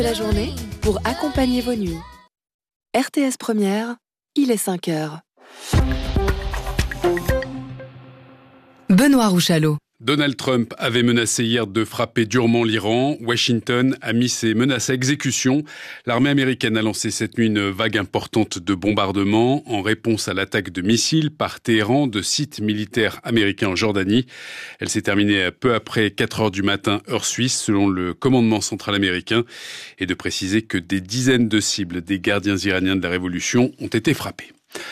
la journée pour accompagner vos nuits. RTS Première, il est 5 heures. Benoît Rouchalot. Donald Trump avait menacé hier de frapper durement l'Iran. Washington a mis ses menaces à exécution. L'armée américaine a lancé cette nuit une vague importante de bombardements en réponse à l'attaque de missiles par Téhéran de sites militaires américains en Jordanie. Elle s'est terminée peu après 4 heures du matin, heure suisse, selon le commandement central américain, et de préciser que des dizaines de cibles des gardiens iraniens de la révolution ont été frappées.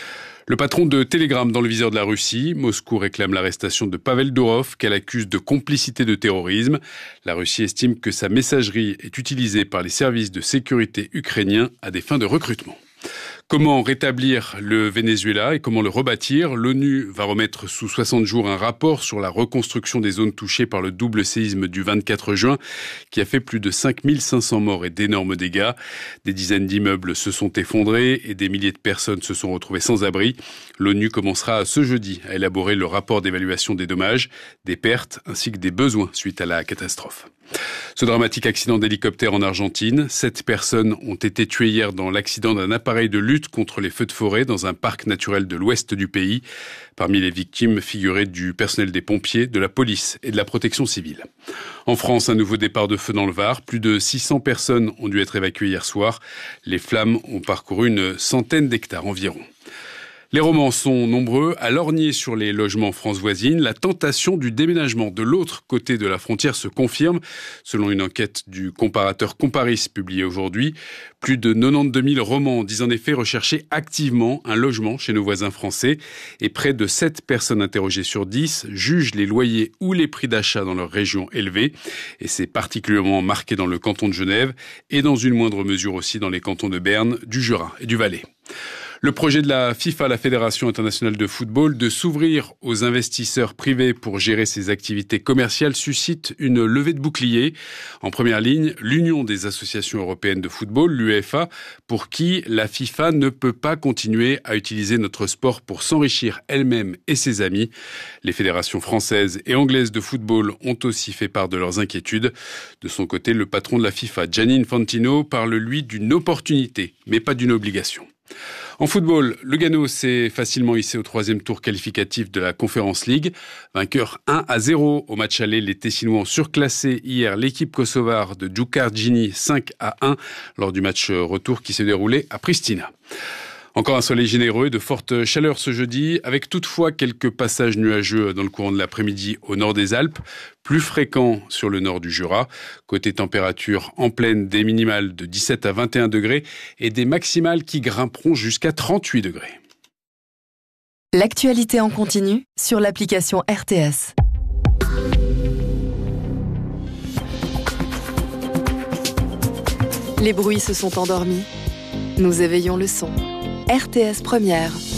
Le patron de Telegram dans le viseur de la Russie, Moscou réclame l'arrestation de Pavel Durov, qu'elle accuse de complicité de terrorisme. La Russie estime que sa messagerie est utilisée par les services de sécurité ukrainiens à des fins de recrutement. Comment rétablir le Venezuela et comment le rebâtir ? L'ONU va remettre sous 60 jours un rapport sur la reconstruction des zones touchées par le double séisme du 24 juin qui a fait plus de 5500 morts et d'énormes dégâts. Des dizaines d'immeubles se sont effondrés et des milliers de personnes se sont retrouvées sans abri. L'ONU commencera ce jeudi à élaborer le rapport d'évaluation des dommages, des pertes ainsi que des besoins suite à la catastrophe. Ce dramatique accident d'hélicoptère en Argentine, 7 personnes ont été tuées hier dans l'accident d'un appareil de lutte contre les feux de forêt dans un parc naturel de l'ouest du pays. Parmi les victimes figuraient du personnel des pompiers, de la police et de la protection civile. En France, un nouveau départ de feu dans le Var. Plus de 600 personnes ont dû être évacuées hier soir. Les flammes ont parcouru une centaine d'hectares environ. Les romans sont nombreux à lorgner sur les logements France voisine. La tentation du déménagement de l'autre côté de la frontière se confirme. Selon une enquête du comparateur Comparis publiée aujourd'hui, plus de 92 000 romans disent en effet rechercher activement un logement chez nos voisins français. Et près de 7 personnes interrogées sur 10 jugent les loyers ou les prix d'achat dans leur région élevés. Et c'est particulièrement marqué dans le canton de Genève et dans une moindre mesure aussi dans les cantons de Berne, du Jura et du Valais. Le projet de la FIFA, la Fédération internationale de football, de s'ouvrir aux investisseurs privés pour gérer ses activités commerciales suscite une levée de boucliers. En première ligne, l'Union des associations européennes de football, l'UEFA, pour qui la FIFA ne peut pas continuer à utiliser notre sport pour s'enrichir elle-même et ses amis. Les fédérations françaises et anglaises de football ont aussi fait part de leurs inquiétudes. De son côté, le patron de la FIFA, Gianni Infantino, parle lui d'une opportunité, mais pas d'une obligation. En football, le Lugano s'est facilement hissé au 3e tour qualificatif de la Conference League. Vainqueur 1-0 au match aller, les Tessinois ont surclassé hier l'équipe kosovare de Djukardini 5-1 lors du match retour qui s'est déroulé à Pristina. Encore un soleil généreux et de fortes chaleurs ce jeudi, avec toutefois quelques passages nuageux dans le courant de l'après-midi au nord des Alpes, plus fréquents sur le nord du Jura. Côté température en pleine, des minimales de 17 à 21 degrés et des maximales qui grimperont jusqu'à 38 degrés. L'actualité en continu sur l'application RTS. Les bruits se sont endormis. Nous éveillons le son. RTS Première.